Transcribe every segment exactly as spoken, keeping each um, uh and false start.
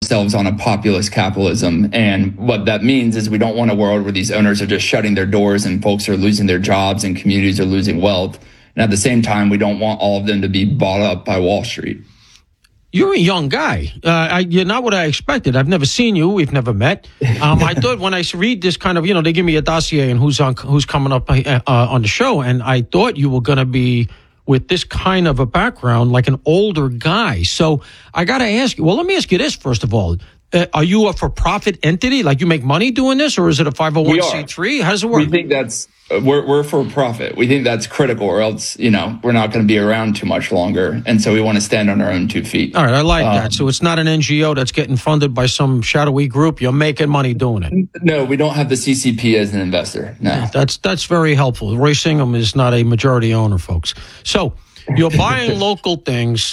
ourselves on a populist capitalism. And what that means is we don't want a world where these owners are just shutting their doors and folks are losing their jobs and communities are losing wealth. And at the same time, we don't want all of them to be bought up by Wall Street. You're a young guy. Uh, I, you're not what I expected. I've never seen you. We've never met. Um, I thought when I read this kind of, you know, they give me a dossier and who's on, who's coming up uh, on the show, and I thought you were going to be with this kind of a background, like an older guy. So I got to ask you. Well, let me ask you this first of all: uh, are you a for-profit entity? Like you make money doing this, or is it a five oh one c three? How does it work? We think that's. We're we're for profit. We think that's critical, or else, you know, we're not going to be around too much longer. And so we want to stand on our own two feet. All right, I like um, that. So it's not an N G O that's getting funded by some shadowy group. You're making money doing it. No, we don't have the C C P as an investor. No, yeah, that's that's very helpful. Roy Singham is not a majority owner, folks. So you're buying local things,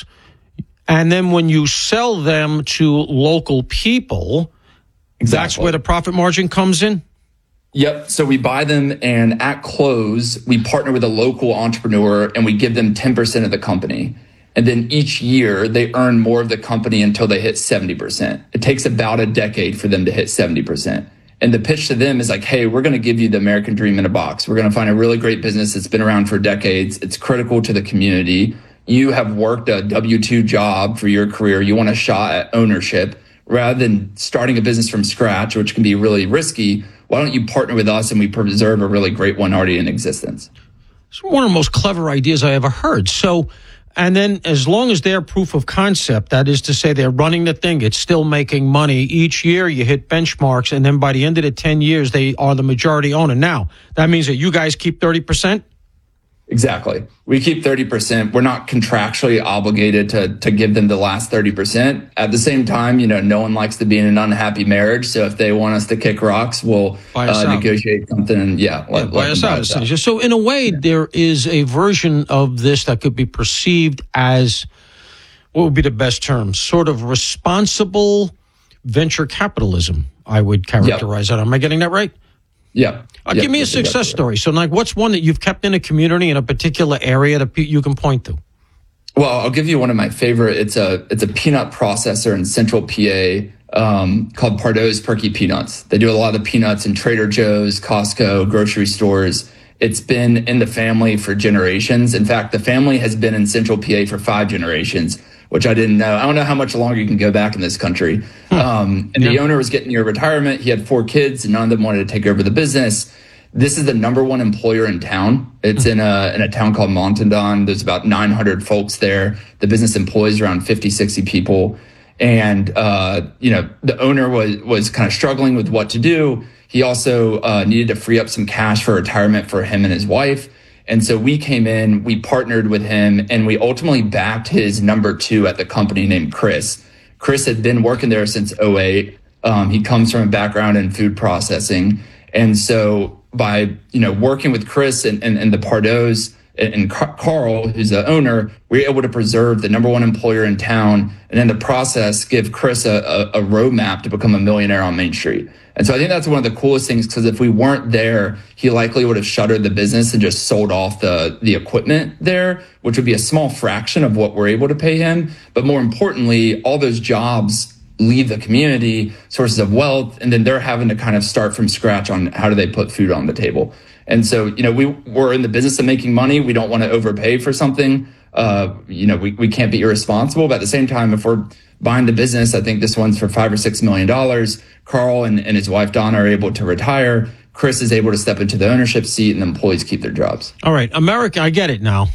and then when you sell them to local people, exactly. That's where the profit margin comes in. Yep. So we buy them, and at close, we partner with a local entrepreneur and we give them ten percent of the company. And then each year they earn more of the company until they hit seventy percent. It takes about a decade for them to hit seventy percent. And the pitch to them is like, hey, we're going to give you the American dream in a box. We're going to find a really great business that's been around for decades. It's critical to the community. You have worked a W two job for your career. You want a shot at ownership rather than starting a business from scratch, which can be really risky. Why don't you partner with us and we preserve a really great one already in existence? It's one of the most clever ideas I ever heard. So, and then as long as they're proof of concept, that is to say they're running the thing, it's still making money. Each year you hit benchmarks, and then by the end of the ten years, they are the majority owner. Now, that means that you guys keep thirty percent? Exactly. We keep thirty percent. We're not contractually obligated to to give them the last thirty percent. At the same time, you know, no one likes to be in an unhappy marriage. So if they want us to kick rocks, we'll uh, negotiate something. And yeah, let, yeah, let us out. out. So in a way, yeah. There is a version of this that could be perceived as, what would be the best term? Sort of responsible venture capitalism, I would characterize yep. that. Am I getting that right? Yeah. Uh, yep. Give me a success story. So, like, what's one that you've kept in a community in a particular area that you can point to? Well, I'll give you one of my favorite. It's a it's a peanut processor in Central P A um, called Pardo's Perky Peanuts. They do a lot of the peanuts in Trader Joe's, Costco, grocery stores. It's been in the family for generations. In fact, the family has been in Central P A for five generations, which I didn't know. I don't know how much longer you can go back in this country. Hmm. Um, and yeah. The owner was getting near retirement. He had four kids, and none of them wanted to take over the business. This is the number one employer in town. It's hmm. in a in a town called Montandon. There's about nine hundred folks there. The business employs around fifty, sixty people. And, uh, you know, the owner was, was kind of struggling with what to do. He also uh, needed to free up some cash for retirement for him and his wife. And so we came in, we partnered with him, and we ultimately backed his number two at the company named Chris. Chris had been working there since oh eight. Um, he comes from a background in food processing. And so by, you know, working with Chris and, and, and the Pardos and, and Carl, who's the owner, we were able to preserve the number one employer in town, and in the process give Chris a, a, a roadmap to become a millionaire on Main Street. And so I think that's one of the coolest things, because if we weren't there, he likely would have shuttered the business and just sold off the, the equipment there, which would be a small fraction of what we're able to pay him. But more importantly, all those jobs leave the community, sources of wealth, and then they're having to kind of start from scratch on how do they put food on the table. And so, you know, we, we're in the business of making money. We don't want to overpay for something. Uh, you know, we, we can't be irresponsible. But at the same time, if we're buying the business, I think this one's for five or six million dollars. Carl and, and his wife, Donna, are able to retire. Chris is able to step into the ownership seat, and the employees keep their jobs. All right. America, I get it now.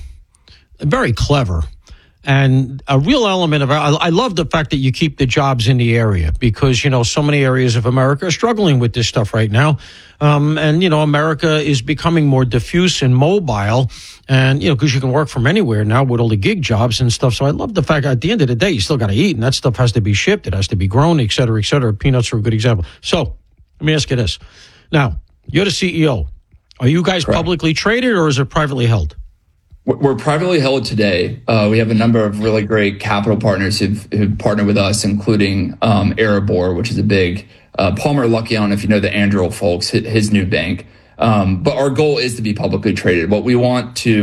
Very clever. And a real element of, I, I love the fact that you keep the jobs in the area, because, you know, so many areas of America are struggling with this stuff right now. Um, and, you know, America is becoming more diffuse and mobile, and, you know, because you can work from anywhere now with all the gig jobs and stuff. So I love the fact at the end of the day, you still got to eat, and that stuff has to be shipped. It has to be grown, et cetera, et cetera. Peanuts are a good example. So let me ask you this. Now, you're the C E O. Are you guys Correct. Publicly traded, or is it privately held? We're privately held today. Uh, we have a number of really great capital partners who've, who've partnered with us, including um, Erebor, which is a big uh, Palmer Lukian, if you know the Anduril folks, his new bank. Um, but our goal is to be publicly traded. What we want to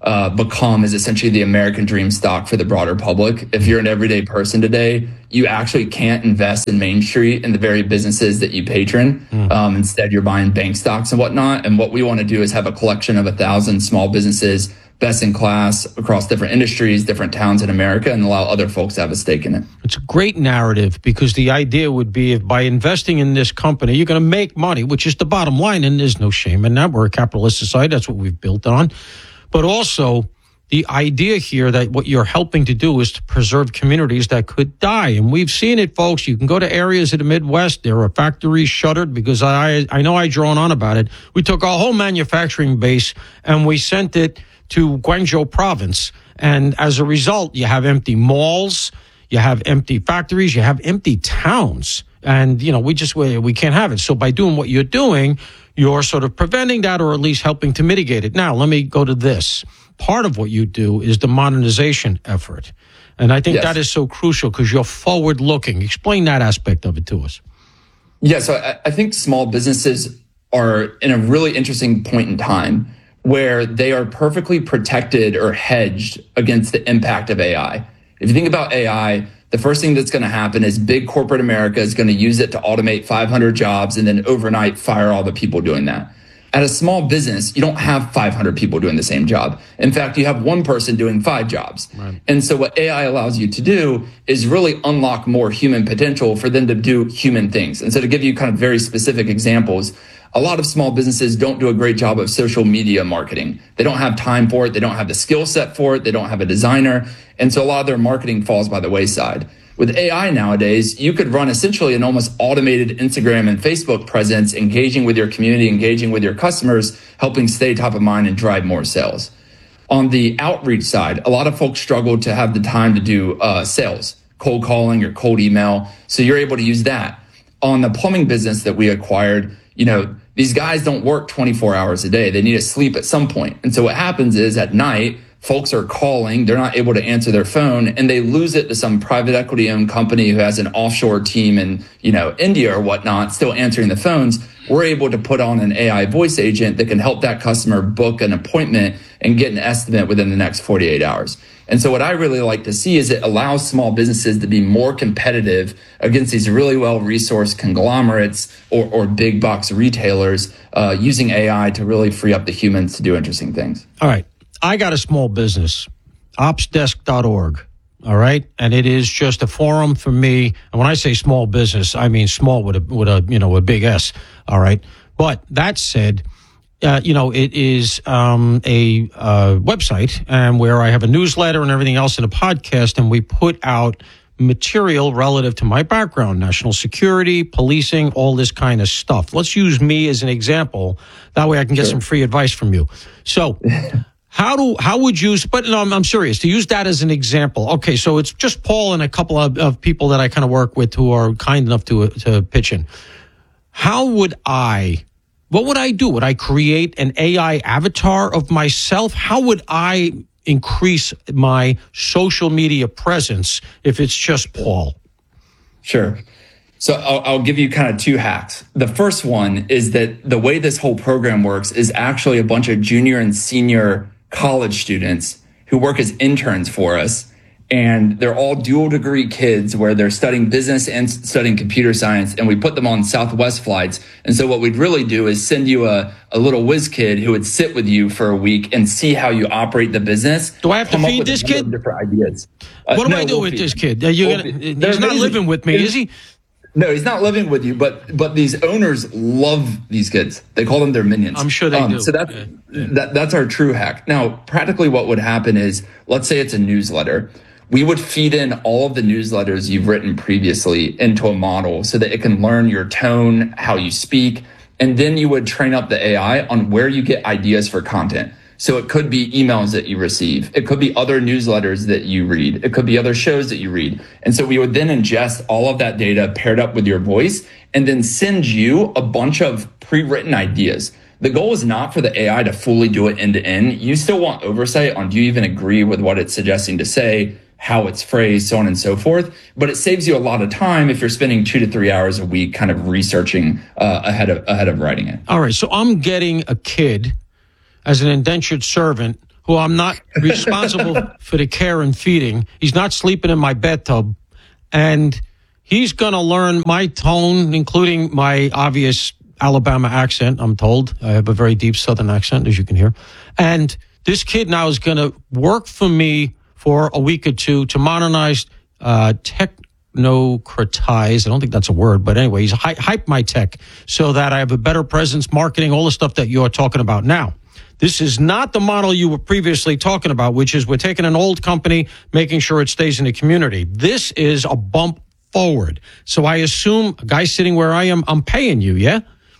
uh, become is essentially the American dream stock for the broader public. If you're an everyday person today, you actually can't invest in Main Street and the very businesses that you patron. Mm. Um, instead, you're buying bank stocks and whatnot. And what we want to do is have a collection of a thousand small businesses, best in class across different industries, different towns in America, and allow other folks to have a stake in it. It's a great narrative, because the idea would be, if by investing in this company, you're going to make money, which is the bottom line. And there's no shame in that. We're a capitalist society. That's what we've built on. But also, the idea here that what you're helping to do is to preserve communities that could die. And we've seen it, folks. You can go to areas of the Midwest. There are factories shuttered, because I, I know I drone on about it. We took our whole manufacturing base and we sent it to Guangzhou province. And as a result, you have empty malls, you have empty factories, you have empty towns. And, you know, we just, we, we can't have it. So by doing what you're doing, you're sort of preventing that, or at least helping to mitigate it. Now, let me go to this. Part of what you do is the modernization effort. And I think yes. that is so crucial, because you're forward looking. Explain that aspect of it to us. Yeah, so I, I think small businesses are in a really interesting point in time where they are perfectly protected or hedged against the impact of A I. If you think about A I, the first thing that's going to happen is big corporate America is going to use it to automate five hundred jobs and then overnight fire all the people doing that. At a small business, you don't have five hundred people doing the same job. In fact, you have one person doing five jobs. Right. And so what A I allows you to do is really unlock more human potential for them to do human things. And so to give you kind of very specific examples, a lot of small businesses don't do a great job of social media marketing. They don't have time for it. They don't have the skill set for it. They don't have a designer. And so a lot of their marketing falls by the wayside. With A I nowadays, you could run essentially an almost automated Instagram and Facebook presence, engaging with your community, engaging with your customers, helping stay top of mind and drive more sales. On the outreach side, a lot of folks struggle to have the time to do uh, sales, cold calling or cold email. So you're able to use that. On the plumbing business that we acquired, you know, these guys don't work twenty-four hours a day. They need to sleep at some point. And so what happens is at night, folks are calling, they're not able to answer their phone, and they lose it to some private equity owned company who has an offshore team in, you know, India or whatnot, still answering the phones. We're able to put on an A I voice agent that can help that customer book an appointment and get an estimate within the next forty-eight hours. And so what I really like to see is it allows small businesses to be more competitive against these really well-resourced conglomerates or, or big box retailers uh, using A I to really free up the humans to do interesting things. All right. I got a small business, ops desk dot org. All right. And it is just a forum for me. And when I say small business, I mean small with a, with a, you know, a big S. All right. But that said, uh, you know, it is um, a uh, website and where I have a newsletter and everything else in a podcast. And we put out material relative to my background, national security, policing, all this kind of stuff. Let's use me as an example. That way I can get sure. some free advice from you. So How do how would you? But no, I'm, I'm serious. To use that as an example. Okay, so it's just Paul and a couple of, of people that I kind of work with who are kind enough to to pitch in. How would I? What would I do? Would I create an A I avatar of myself? How would I increase my social media presence if it's just Paul? Sure. So I'll, I'll give you kind of two hacks. The first one is that the way this whole program works is actually a bunch of junior and senior college students who work as interns for us. And they're all dual degree kids where they're studying business and studying computer science. And we put them on Southwest flights. And so what we'd really do is send you a, a little whiz kid who would sit with you for a week and see how you operate the business. Do I have to feed this kid? Different ideas. Uh, what do no, I do we'll with this them. kid? Are you we'll gonna, he's not amazing. living with me, is he? No, he's not living with you, but but these owners love these kids. They call them their minions. I'm sure they um, do. So that's yeah, yeah. that that's our true hack. Now, practically what would happen is, let's say it's a newsletter. We would feed in all of the newsletters you've written previously into a model so that it can learn your tone, how you speak, and then you would train up the A I on where you get ideas for content. So it could be emails that you receive. It could be other newsletters that you read. It could be other shows that you read. And so we would then ingest all of that data paired up with your voice and then send you a bunch of pre-written ideas. The goal is not for the A I to fully do it end to end. You still want oversight on do you even agree with what it's suggesting to say, how it's phrased, so on and so forth. But it saves you a lot of time if you're spending two to three hours a week kind of researching uh, ahead of ahead of writing it. All right. So I'm getting a kid as an indentured servant who I'm not responsible for the care and feeding. He's not sleeping in my bathtub. And he's going to learn my tone, including my obvious Alabama accent, I'm told. I have a very deep Southern accent, as you can hear. And this kid now is going to work for me for a week or two to modernize, uh, technocratize. I don't think that's a word, but anyway, he's hy- hype my tech so that I have a better presence, marketing, all the stuff that you're talking about now. This is not the model you were previously talking about, which is we're taking an old company, making sure it stays in the community. This is a bump forward. So I assume a guy sitting where I am, I'm paying you, yeah?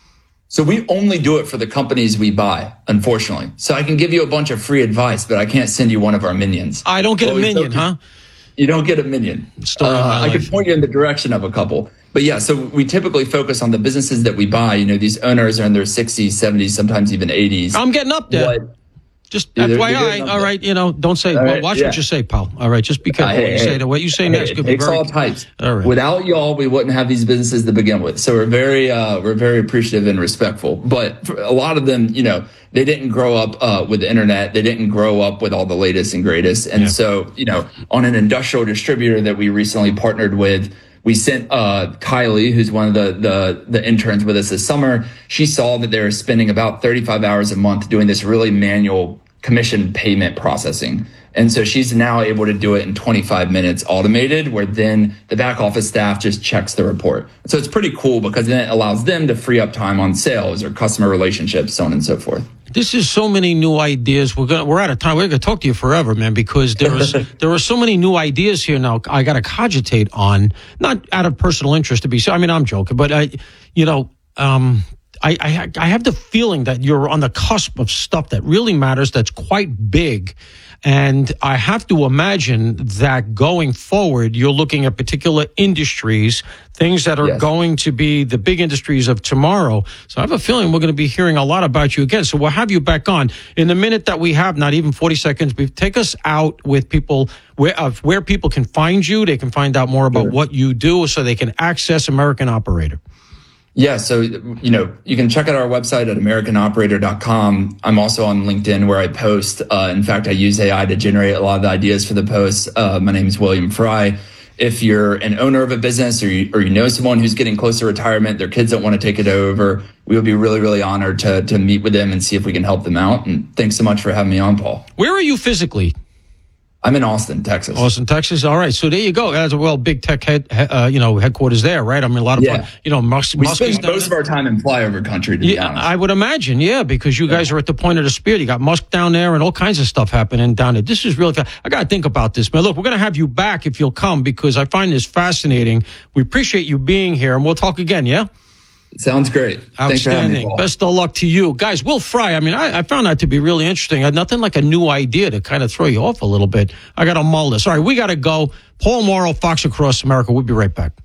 So we only do it for the companies we buy, unfortunately. So I can give you a bunch of free advice, but I can't send you one of our minions. I don't get well, a minion, huh? You don't get a minion. Uh, I can point you in the direction of a couple. But yeah, so we typically focus on the businesses that we buy. You know, these owners are in their sixties, seventies, sometimes even eighties. I'm getting up there. What? Just yeah, F Y I, all right, you know, don't say, well, watch yeah. what you say, pal. All right, just be careful uh, hey, what you hey, say. Hey, what you say hey, next could be very... all types. All right. Without y'all, we wouldn't have these businesses to begin with. So we're very, uh, we're very appreciative and respectful. But for a lot of them, you know, they didn't grow up uh, with the internet. They didn't grow up with all the latest and greatest. And yeah. so, you know, on an industrial distributor that we recently partnered with, we sent uh, Kylie, who's one of the, the the interns with us this summer. She saw that they were spending about thirty-five hours a month doing this really manual commission payment processing. And so she's now able to do it in twenty-five minutes automated, where then the back office staff just checks the report. So it's pretty cool because then it allows them to free up time on sales or customer relationships, so on and so forth. This is so many new ideas. We're gonna, we're out of time. We're going to talk to you forever, man, because there is there are so many new ideas here now. I got to cogitate on, not out of personal interest to be. I mean, I'm joking, but I, you know, um, I, I I have the feeling that you're on the cusp of stuff that really matters. That's quite big. And I have to imagine that going forward, you're looking at particular industries, things that are yes. going to be the big industries of tomorrow. So I have a feeling we're going to be hearing a lot about you again. So we'll have you back on. In the minute that we have, not even forty seconds, take us out with people where, of where people can find you. They can find out more about sure. what you do so they can access American Operator. Yeah, so, you know, you can check out our website at american operator dot com. I'm also on LinkedIn where I post. Uh, in fact, I use A I to generate a lot of the ideas for the posts. Uh, my name is William Fry. If you're an owner of a business or you, or you know someone who's getting close to retirement, their kids don't want to take it over, we would be really, really honored to to meet with them and see if we can help them out. And thanks so much for having me on, Paul. Where are you physically? I'm in Austin, Texas. Austin, Texas. All right. So there you go. As well, big tech head, uh, you know, headquarters there, right? I mean, a lot of, yeah. you know, Musk, we Musk spend most of our time in flyover country, to yeah, be honest. I would imagine, yeah, because you guys yeah. are at the point of the spear. You got Musk down there and all kinds of stuff happening down there. This is really, I got to think about this, man. Look, we're going to have you back if you'll come because I find this fascinating. We appreciate you being here and we'll talk again, yeah? Sounds great. Outstanding. Me, Best of luck to you. Guys, Will Fry, I mean, I, I found that to be really interesting. I had nothing like a new idea to kind of throw you off a little bit. I got to mull this. All right, we got to go. Paul Mauro, Fox Across America. We'll be right back.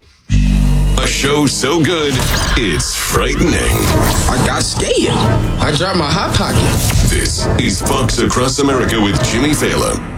A show so good, it's frightening. I got scared. I dropped my Hot Pocket. This is Fox Across America with Jimmy Fallon.